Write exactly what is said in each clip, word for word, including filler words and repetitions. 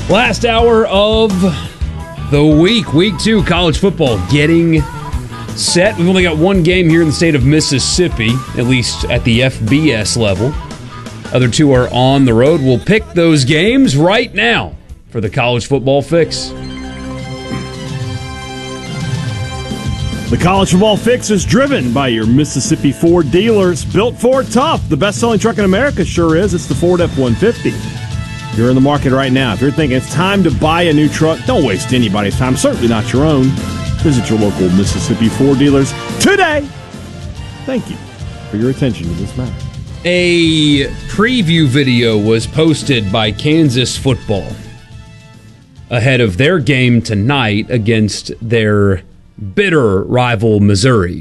Last hour of the week, week two, college football getting set. We've only got one game here in the state of Mississippi, at least at the F B S level. Other two are on the road. We'll pick those games right now for the College Football Fix. The College Football Fix is driven by your Mississippi Ford dealers. Built Ford Tough, the best-selling truck in America sure is. It's the Ford F one fifty. If you're in the market right now, if you're thinking it's time to buy a new truck, don't waste anybody's time, certainly not your own. Visit your local Mississippi Ford dealers today. Thank you for your attention to this matter. A preview video was posted by Kansas football ahead of their game tonight against their bitter rival Missouri,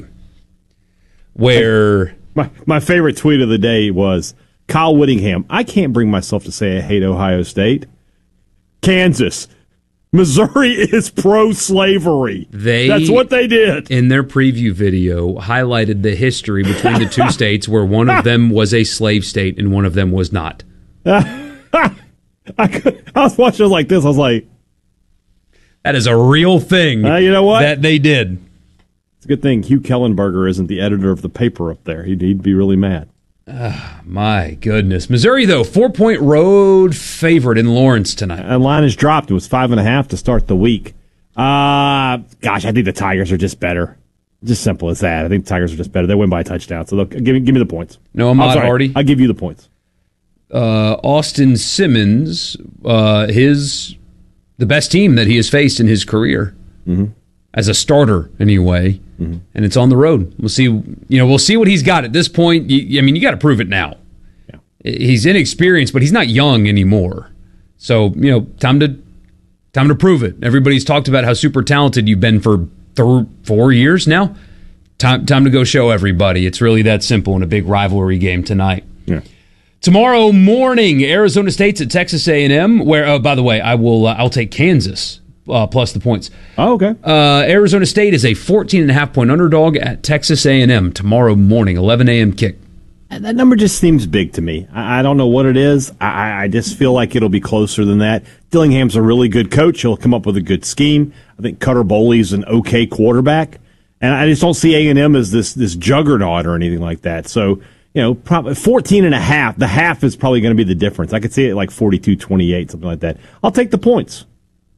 where my my favorite tweet of the day was Kyle Whittingham. I can't bring myself to say I hate Ohio State. Kansas. Missouri is pro-slavery. They, That's what they did. In their preview video, highlighted the history between the two states where one of them was a slave state and one of them was not. I, could, I was watching it like this. I was like, that is a real thing. Uh, you know what? That they did. It's a good thing Hugh Kellenberger isn't the editor of the paper up there. He'd, he'd be really mad. Uh, my goodness. Missouri, though, four-point road favorite in Lawrence tonight. And line has dropped. It was five and a half to start the week. Uh, gosh, I think the Tigers are just better. Just simple as that. I think the Tigers are just better. They win by a touchdown. So give me, give me the points. No, Ahmad Hardy. I'll give you the points. Uh, Austin Simmons, uh, his the best team that he has faced in his career. Mm-hmm. As a starter, anyway, mm-hmm. and it's on the road. We'll see. You know, we'll see what he's got at this point. You, I mean, you got to prove it now. Yeah. He's inexperienced, but he's not young anymore. So you know, time to time to prove it. Everybody's talked about how super talented you've been for th- four years now. Time time to go show everybody. It's really that simple in a big rivalry game tonight. Yeah. Tomorrow morning, Arizona State's at Texas A and M. Where, oh, by the way, I will. Uh, I'll take Kansas. Uh, plus the points. Oh, okay. Uh, Arizona State is a fourteen and a half point underdog at Texas A and M tomorrow morning, eleven a.m. kick. That number just seems big to me. I, I don't know what it is. I, I just feel like it'll be closer than that. Dillingham's a really good coach. He'll come up with a good scheme. I think Cutter Boley's an okay quarterback. And I just don't see A and M as this, this juggernaut or anything like that. So, you know, probably fourteen and a half. The half is probably going to be the difference. I could see it like forty-two twenty-eight, something like that. I'll take the points.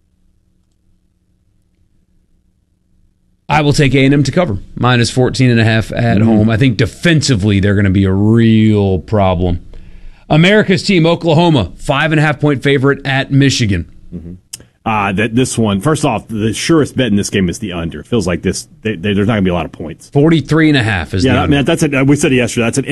I will take A and M to cover. Minus fourteen and a half at mm-hmm. home. I think defensively they're going to be a real problem. America's team, Oklahoma, five and a half point favorite at Michigan. Mm-hmm. Uh, that this one, first off, the surest bet in this game is the under. It feels like this. They, they, there's not going to be a lot of points. forty-three and a half is yeah, the under. I mean, that's a, we said it yesterday. That's an